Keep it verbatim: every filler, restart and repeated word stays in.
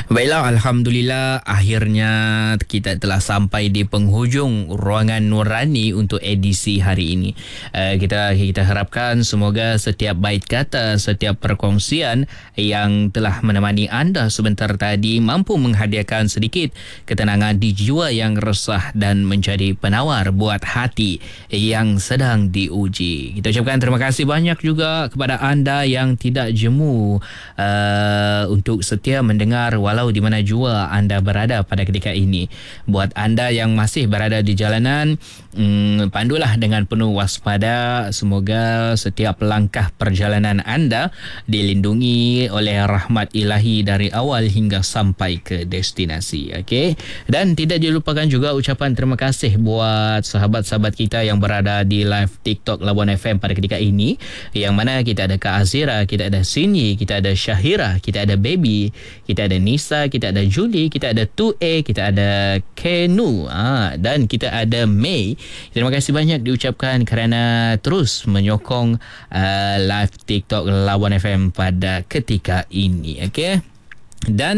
Baiklah, Alhamdulillah akhirnya kita telah sampai di penghujung Ruangan Nurani untuk edisi hari ini. Uh, kita kita harapkan semoga setiap bait kata, setiap perkongsian yang telah menemani anda sebentar tadi mampu menghadiahkan sedikit ketenangan di jiwa yang resah dan menjadi penawar buat hati yang sedang diuji. Kita ucapkan terima kasih banyak juga kepada anda yang tidak jemu uh, untuk setia mendengar walau di mana jua anda berada pada ketika ini. Buat anda yang masih berada di jalanan, hmm, pandulah dengan penuh waspada. Semoga setiap langkah perjalanan anda dilindungi oleh rahmat ilahi dari awal hingga sampai ke destinasi. Okey. Dan tidak dilupakan juga ucapan terima kasih buat sahabat-sahabat kita yang berada di live TikTok Labuan F M pada ketika ini, yang mana kita ada Kak Azira, kita ada Sinyi, kita ada Syahira, kita ada Baby, kita ada Nisa, kita ada Julie, kita ada two A, kita ada Kenu, ha, dan kita ada May. Terima kasih banyak diucapkan kerana terus menyokong uh, live TikTok Labuan F M pada ketika ini. Okey. Dan